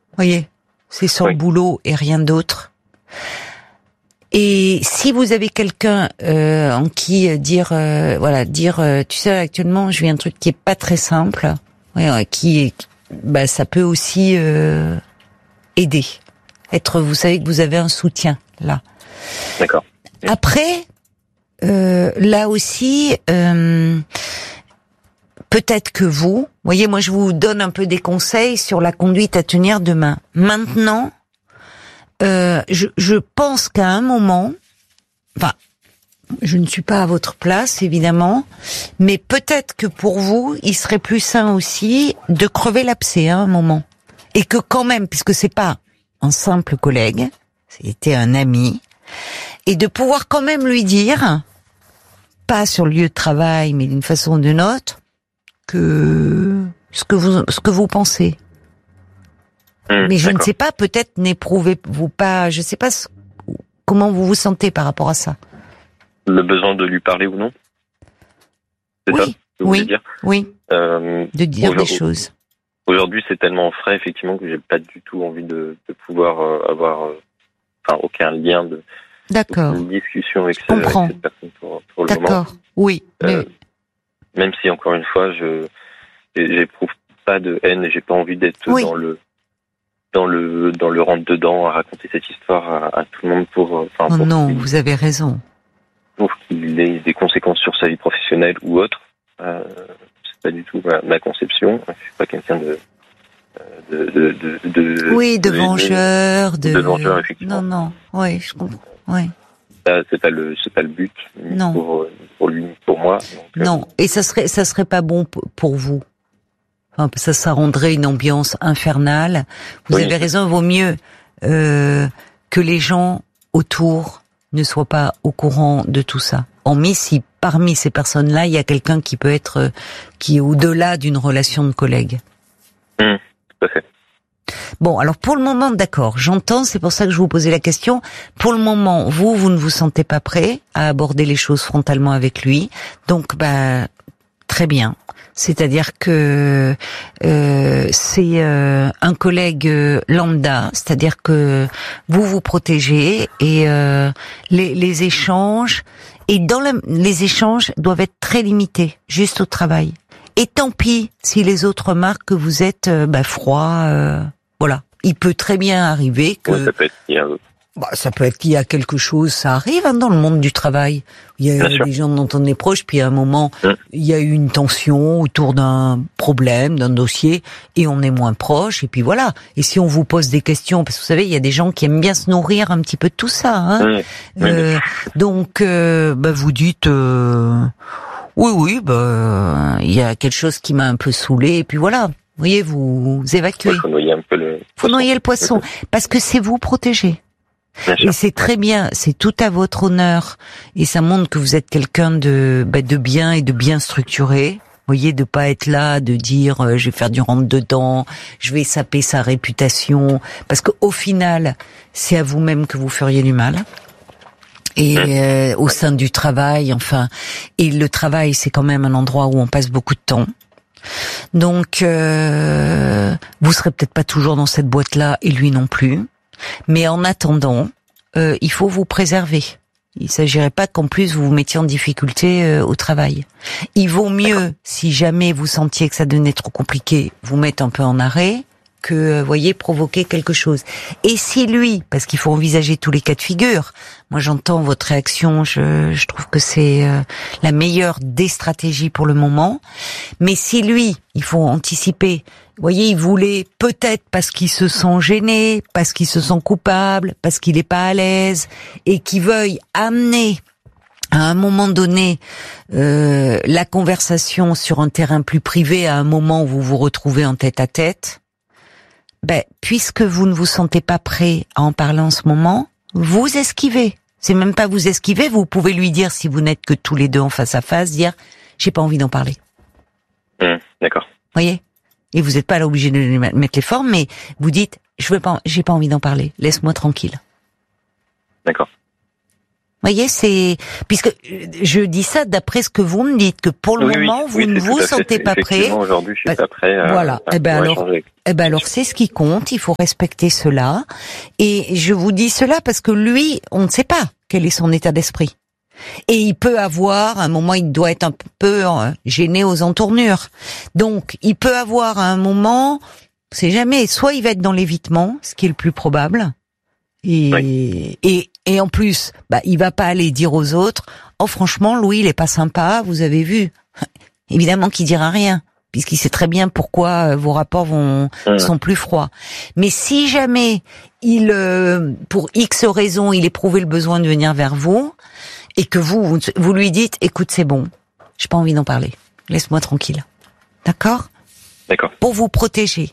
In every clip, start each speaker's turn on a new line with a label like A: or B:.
A: Voyez, c'est sur
B: Oui.
A: le boulot et rien d'autre. Et si vous avez quelqu'un en qui dire, tu sais, actuellement, je vis un truc qui est pas très simple, ça peut aussi aider. Vous savez que vous avez un soutien là.
B: D'accord.
A: Après, là aussi, peut-être que vous voyez, moi je vous donne un peu des conseils sur la conduite à tenir demain. Maintenant, je pense qu'à un moment, je ne suis pas à votre place évidemment, mais peut-être que pour vous, il serait plus sain aussi de crever l'abcès à un moment, et que quand même, puisque c'est pas un simple collègue, c'était un ami, et de pouvoir quand même lui dire, pas sur le lieu de travail, mais d'une façon ou d'une autre, que ce que vous pensez. Mais je ne sais pas, peut-être n'éprouvez-vous pas, je sais pas comment vous vous sentez par rapport à ça.
B: Le besoin de lui parler ou non? C'est ça que vous voulez dire?
A: Oui, de dire des choses.
B: Aujourd'hui, c'est tellement frais, effectivement, que j'ai pas du tout envie de pouvoir avoir aucun lien de discussion avec cette personne pour le moment.
A: D'accord, oui.
B: Même si, encore une fois, j'éprouve pas de haine et j'ai pas envie d'être dans le rentre-dedans à raconter cette histoire à tout le monde pour
A: non, vous avez raison.
B: Pour qu'il ait des conséquences sur sa vie professionnelle ou autre. C'est pas du tout ma conception. Je suis pas quelqu'un de
A: vengeur,
B: de vengeur, effectivement.
A: Non, oui, je comprends. Oui.
B: C'est pas le but.
A: Non.
B: Pour lui, pour moi. Donc,
A: non. Et ça serait pas bon pour vous. Ça rendrait une ambiance infernale. Vous avez raison, il vaut mieux que les gens autour ne soient pas au courant de tout ça. Si parmi ces personnes-là, il y a quelqu'un qui peut être qui est au-delà d'une relation de collègue.
B: Tout à fait.
A: Bon, alors pour le moment, d'accord, j'entends, c'est pour ça que je vous posais la question. Pour le moment, vous ne vous sentez pas prêt à aborder les choses frontalement avec lui. Donc, très bien. C'est-à-dire que c'est un collègue lambda, c'est-à-dire que vous protégez et les échanges les échanges doivent être très limités, juste au travail. Et tant pis si les autres remarquent que vous êtes froid. Voilà, il peut très bien arriver que
B: ça peut être
A: ça peut être qu'il y a quelque chose, ça arrive dans le monde du travail. Il y a des gens dont on est proche, puis à un moment, il y a eu une tension autour d'un problème, d'un dossier, et on est moins proche, et puis voilà. Et si on vous pose des questions, parce que vous savez, il y a des gens qui aiment bien se nourrir un petit peu de tout ça, donc vous dites oui, il y a quelque chose qui m'a un peu saoulé, et puis voilà. Vous voyez, vous évacuez.
B: Faut noyer un peu
A: le poisson, parce que c'est vous protéger. Et c'est très bien, c'est tout à votre honneur, et ça montre que vous êtes quelqu'un de bien et de bien structuré. Vous voyez, de pas être là, de dire je vais faire du rentre-dedans, je vais saper sa réputation, parce que au final, c'est à vous-même que vous feriez du mal. Et au sein du travail, et le travail, c'est quand même un endroit où on passe beaucoup de temps. Donc, vous serez peut-être pas toujours dans cette boîte-là, et lui non plus. Mais en attendant, il faut vous préserver. Il s'agirait pas qu'en plus vous vous mettiez en difficulté au travail. Il vaut mieux, si jamais vous sentiez que ça devenait trop compliqué, vous mettre un peu en arrêt, que, provoquer quelque chose. Et si lui, parce qu'il faut envisager tous les cas de figure, moi j'entends votre réaction, je trouve que c'est la meilleure des stratégies pour le moment, mais si lui, il faut anticiper, il voulait peut-être parce qu'il se sent gêné, parce qu'il se sent coupable, parce qu'il n'est pas à l'aise, et qu'il veuille amener à un moment donné la conversation sur un terrain plus privé, à un moment où vous vous retrouvez en tête à tête, puisque vous ne vous sentez pas prêt à en parler en ce moment, vous esquivez. C'est même pas vous esquiver, vous pouvez lui dire, si vous n'êtes que tous les deux en face à face, dire j'ai pas envie d'en parler.
B: D'accord.
A: Voyez ? Et vous n'êtes pas là obligé de mettre les formes, mais vous dites j'ai pas envie d'en parler, laisse-moi tranquille.
B: D'accord.
A: Voyez, puisque je dis ça d'après ce que vous me dites, que pour le moment vous ne vous sentez pas prêt.
B: Aujourd'hui, je suis pas prêt.
A: Voilà. Alors c'est ce qui compte. Il faut respecter cela. Et je vous dis cela parce que lui, on ne sait pas quel est son état d'esprit. Et il peut avoir, à un moment, il doit être un peu gêné aux entournures. Donc, il peut avoir à un moment, on sait jamais, soit il va être dans l'évitement, ce qui est le plus probable. Et en plus, il va pas aller dire aux autres, oh franchement, Louis, il est pas sympa, vous avez vu. Évidemment qu'il dira rien, puisqu'il sait très bien pourquoi vos rapports sont plus froids. Mais si jamais pour X raisons, il éprouve le besoin de venir vers vous, et que vous lui dites, écoute, c'est bon, j'ai pas envie d'en parler, laisse-moi tranquille. D'accord?
B: D'accord.
A: Pour vous protéger.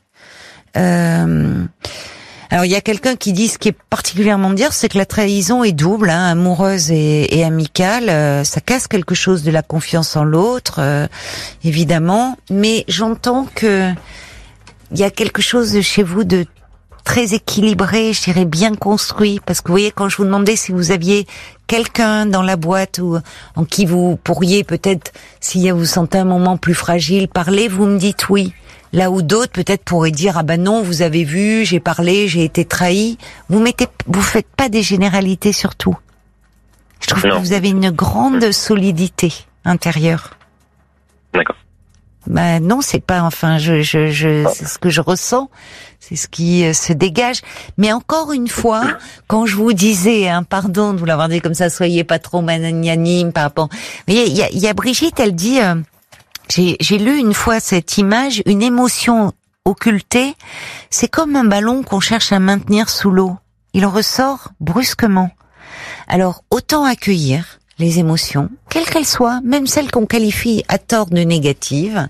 A: Alors il y a quelqu'un qui dit, ce qui est particulièrement dur, c'est que la trahison est double, amoureuse et amicale. Ça casse quelque chose de la confiance en l'autre, évidemment. Mais j'entends que il y a quelque chose de chez vous de très équilibré, je dirais bien construit. Parce que vous voyez, quand je vous demandais si vous aviez quelqu'un dans la boîte ou en qui vous pourriez peut-être, si vous sentez un moment plus fragile, parler, vous me dites oui. Là où d'autres peut-être pourraient dire, ah ben non, vous avez vu, j'ai parlé, j'ai été trahi. Vous faites pas des généralités sur tout. Je trouve que vous avez une grande solidité intérieure.
B: D'accord.
A: Non, c'est pas, enfin, c'est ce que je ressens, c'est ce qui se dégage. Mais encore une fois, quand je vous disais, pardon de vous l'avoir dit comme ça, soyez pas trop magnanime par rapport. Vous voyez, il y a Brigitte, elle dit, j'ai lu une fois cette image, une émotion occultée, c'est comme un ballon qu'on cherche à maintenir sous l'eau. Il ressort brusquement. Alors, autant accueillir les émotions, quelles qu'elles soient, même celles qu'on qualifie à tort de négatives,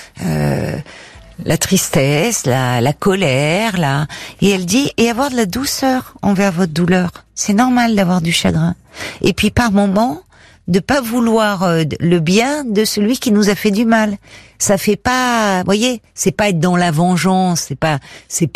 A: la tristesse, la colère, et elle dit, et avoir de la douceur envers votre douleur. C'est normal d'avoir du chagrin. Et puis par moments, de pas vouloir le bien de celui qui nous a fait du mal. Ça fait pas, voyez, c'est pas être dans la vengeance, c'est pas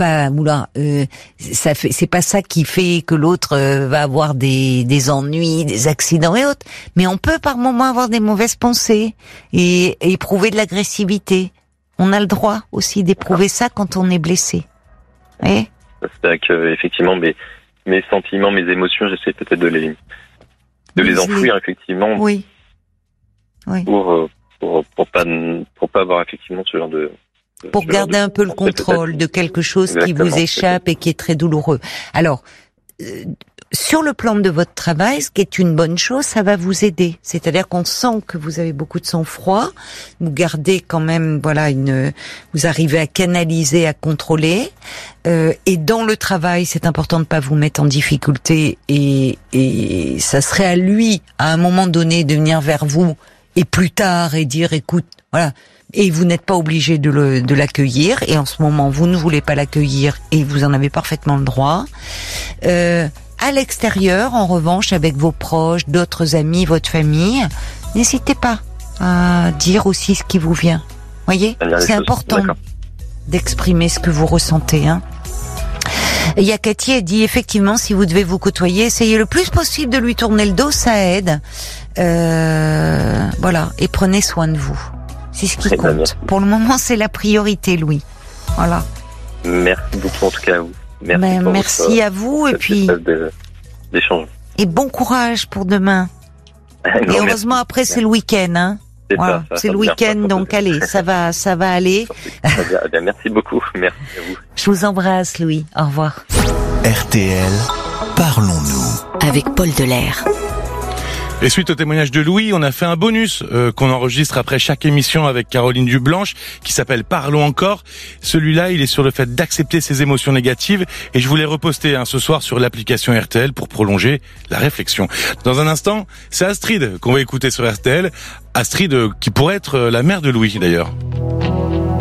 A: c'est pas ça qui fait que l'autre va avoir des ennuis, des accidents et autres. Mais on peut par moments avoir des mauvaises pensées et éprouver de l'agressivité. On a le droit aussi d'éprouver ça quand on est blessé. Vous voyez ?
B: C'est-à-dire que effectivement mes sentiments, mes émotions, j'essaie peut-être de les enfouir effectivement.
A: Oui.
B: Pour pas avoir effectivement ce genre de
A: pour garder un peu le contrôle de quelque chose qui vous échappe et qui est très douloureux. Alors sur le plan de votre travail, ce qui est une bonne chose, ça va vous aider. C'est-à-dire qu'on sent que vous avez beaucoup de sang-froid, vous gardez quand même, vous arrivez à canaliser, à contrôler. Et dans le travail, c'est important de pas vous mettre en difficulté. Et ça serait à lui, à un moment donné, de venir vers vous et plus tard et dire, écoute, voilà. Et vous n'êtes pas obligé de l'accueillir. Et en ce moment, vous ne voulez pas l'accueillir et vous en avez parfaitement le droit. À l'extérieur, en revanche, avec vos proches, d'autres amis, votre famille, n'hésitez pas à dire aussi ce qui vous vient. Voyez, c'est important d'exprimer ce que vous ressentez. Il y a Cathy, elle dit effectivement, si vous devez vous côtoyer, essayez le plus possible de lui tourner le dos, ça aide. Voilà, et prenez soin de vous. C'est ce qui compte. Pour le moment, c'est la priorité, Louis. Voilà.
B: Merci beaucoup en tout cas à vous.
A: Merci à vous et puis
B: d'échange.
A: Et bon courage pour demain. Et heureusement après c'est le week-end, Voilà, c'est le week-end donc allez, ça va aller.
B: Merci beaucoup, merci à vous.
A: Je vous embrasse Louis, au revoir.
C: RTL, parlons-nous
D: avec Paul Delair.
E: Et suite au témoignage de Louis, on a fait un bonus qu'on enregistre après chaque émission avec Caroline Dublanche qui s'appelle Parlons encore. Celui-là, il est sur le fait d'accepter ses émotions négatives et je voulais reposter ce soir sur l'application RTL pour prolonger la réflexion. Dans un instant, c'est Astrid qu'on va écouter sur RTL. Astrid qui pourrait être la mère de Louis d'ailleurs.